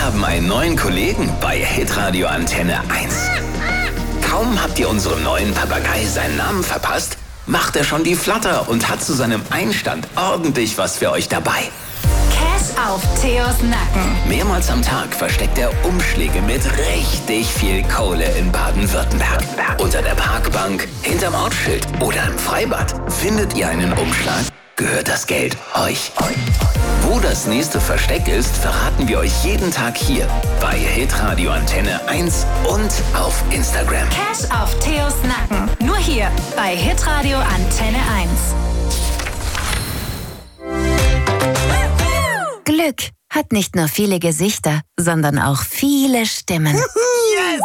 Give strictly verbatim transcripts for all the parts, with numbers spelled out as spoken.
haben einen neuen Kollegen bei Hitradio Antenne eins. Kaum habt ihr unserem neuen Papagei seinen Namen verpasst, macht er schon die Flatter und hat zu seinem Einstand ordentlich was für euch dabei. Cash auf Theos Nacken. Mehrmals am Tag versteckt er Umschläge mit richtig viel Kohle in Baden-Württemberg. Unter der Parkbank, hinterm Ortsschild oder im Freibad. Findet ihr einen Umschlag, gehört das Geld euch. Wo das nächste Versteck ist, verraten wir euch jeden Tag hier bei Hitradio Antenne eins und auf Instagram. Cash auf Theos Nacken. Nur hier bei Hitradio Antenne eins. Glück hat nicht nur viele Gesichter, sondern auch viele Stimmen. Yes!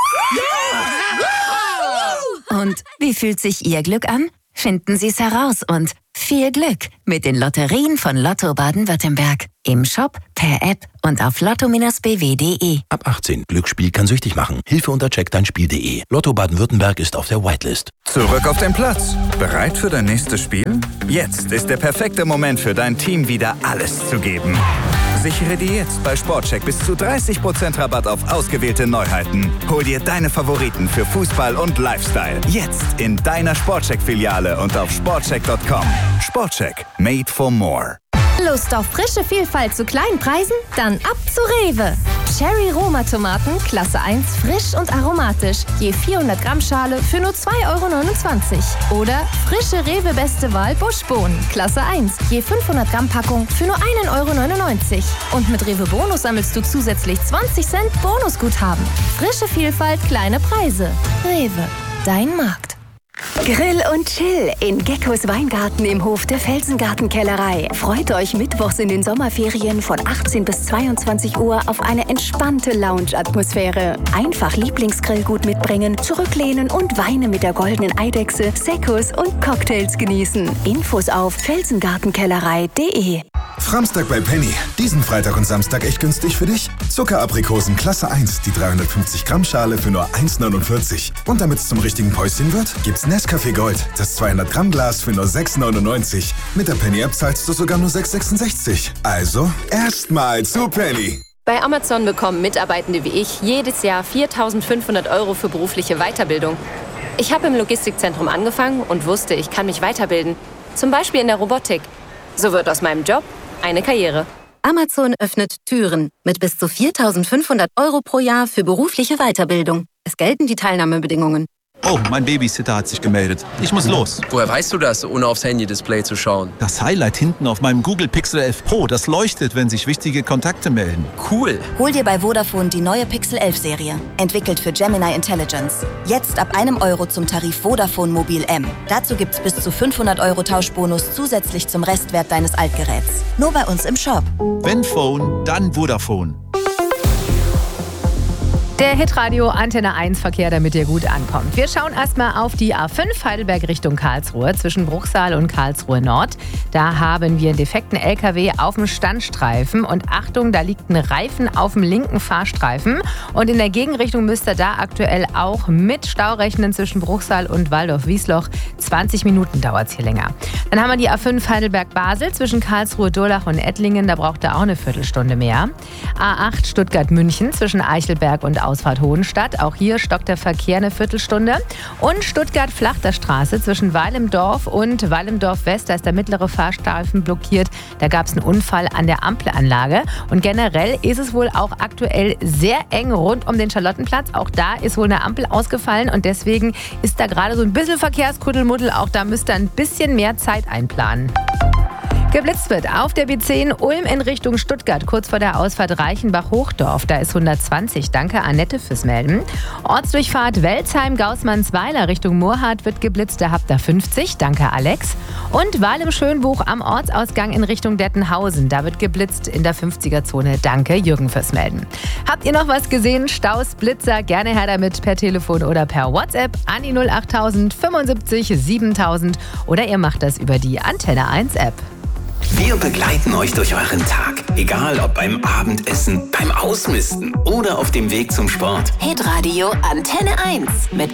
Yeah! Und wie fühlt sich Ihr Glück an? Finden Sie es heraus und viel Glück mit den Lotterien von Lotto Baden-Württemberg. Im Shop, per App und auf lotto Bindestrich b w punkt d e. Ab achtzehn. Glücksspiel kann süchtig machen. Hilfe unter check dein spiel punkt d e. Lotto Baden-Württemberg ist auf der Whitelist. Zurück auf den Platz. Bereit für dein nächstes Spiel? Jetzt ist der perfekte Moment für dein Team, wieder alles zu geben. Sichere dir jetzt bei Sportcheck bis zu dreißig Prozent Rabatt auf ausgewählte Neuheiten. Hol dir deine Favoriten für Fußball und Lifestyle. Jetzt in deiner Sportcheck-Filiale und auf sportcheck punkt com. Sportcheck. Made for more. Lust auf frische Vielfalt zu kleinen Preisen? Dann ab zu Rewe. Cherry Roma Tomaten, Klasse eins, frisch und aromatisch. Je vierhundert Gramm Schale für nur zwei Euro neunundzwanzig. Oder frische Rewe Beste Wahl Buschbohnen, Klasse eins. Je fünfhundert Gramm Packung für nur ein Euro neunundneunzig. Und mit Rewe Bonus sammelst du zusätzlich zwanzig Cent Bonusguthaben. Frische Vielfalt, kleine Preise. Rewe, dein Markt. Grill und Chill in Geckos Weingarten im Hof der Felsengartenkellerei. Freut euch mittwochs in den Sommerferien von achtzehn bis zweiundzwanzig Uhr auf eine entspannte Lounge-Atmosphäre. Einfach Lieblingsgrillgut mitbringen, zurücklehnen und Weine mit der goldenen Eidechse, Seccos und Cocktails genießen. Infos auf felsengartenkellerei punkt de. Framstag bei Penny. Diesen Freitag und Samstag echt günstig für dich. Zuckeraprikosen Klasse eins, die dreihundertfünfzig Gramm Schale für nur eins neunundvierzig. Und damit es zum richtigen Päuschen wird, gibt's Nescafé Gold, das zweihundert Gramm Glas für nur sechs neunundneunzig. Mit der Penny-App zahlst du sogar nur sechs sechsundsechzig. Also, erstmal zu Penny. Bei Amazon bekommen Mitarbeitende wie ich jedes Jahr viertausendfünfhundert Euro für berufliche Weiterbildung. Ich habe im Logistikzentrum angefangen und wusste, ich kann mich weiterbilden. Zum Beispiel in der Robotik. So wird aus meinem Job eine Karriere. Amazon öffnet Türen mit bis zu viertausendfünfhundert Euro pro Jahr für berufliche Weiterbildung. Es gelten die Teilnahmebedingungen. Oh, mein Babysitter hat sich gemeldet. Ich muss los. Woher weißt du das, ohne aufs Handy-Display zu schauen? Das Highlight hinten auf meinem Google Pixel elf Pro, das leuchtet, wenn sich wichtige Kontakte melden. Cool. Hol dir bei Vodafone die neue Pixel elf Serie. Entwickelt für Gemini Intelligence. Jetzt ab einem Euro zum Tarif Vodafone Mobil M. Dazu gibt's bis zu fünfhundert Euro Tauschbonus zusätzlich zum Restwert deines Altgeräts. Nur bei uns im Shop. Wenn Phone, dann Vodafone. Der Hitradio Antenne eins Verkehr, damit ihr gut ankommt. Wir schauen erstmal auf die A fünf Heidelberg Richtung Karlsruhe zwischen Bruchsal und Karlsruhe Nord. Da haben wir einen defekten L K W auf dem Standstreifen und Achtung, da liegt ein Reifen auf dem linken Fahrstreifen und in der Gegenrichtung müsst ihr da aktuell auch mit Stau rechnen zwischen Bruchsal und Waldorf-Wiesloch. zwanzig Minuten dauert es hier länger. Dann haben wir die A fünf Heidelberg-Basel zwischen Karlsruhe-Durlach und Ettlingen, da braucht ihr auch eine Viertelstunde mehr. A acht Stuttgart-München zwischen Eichelberg und Ausfahrt Hohenstadt. Auch hier stockt der Verkehr eine Viertelstunde. Und Stuttgart-Flachterstraße zwischen Weil im Dorf und Weil im Dorf West. Da ist der mittlere Fahrstreifen blockiert. Da gab es einen Unfall an der Ampelanlage. Und generell ist es wohl auch aktuell sehr eng rund um den Charlottenplatz. Auch da ist wohl eine Ampel ausgefallen und deswegen ist da gerade so ein bisschen Verkehrskuddelmuddel. Auch da müsst ihr ein bisschen mehr Zeit einplanen. Geblitzt wird auf der B zehn Ulm in Richtung Stuttgart, kurz vor der Ausfahrt Reichenbach-Hochdorf. Da ist hundertzwanzig. Danke, Annette, fürs Melden. Ortsdurchfahrt Welzheim-Gaußmannsweiler Richtung Murrhardt wird geblitzt. Da habt ihr fünfzig. Danke, Alex. Und Wahl im Schönbuch am Ortsausgang in Richtung Dettenhausen. Da wird geblitzt in der fünfziger-Zone. Danke, Jürgen, fürs Melden. Habt ihr noch was gesehen? Staus, Blitzer, gerne her damit per Telefon oder per WhatsApp an die null acht null null fünfundsiebzig siebentausend oder ihr macht das über die Antenne eins App. Wir begleiten euch durch euren Tag. Egal ob beim Abendessen, beim Ausmisten oder auf dem Weg zum Sport. Hitradio Antenne eins mit